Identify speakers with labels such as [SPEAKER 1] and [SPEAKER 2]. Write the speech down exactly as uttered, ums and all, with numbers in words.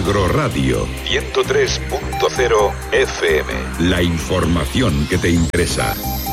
[SPEAKER 1] Agroradio ciento tres punto cero F M. La información que te interesa.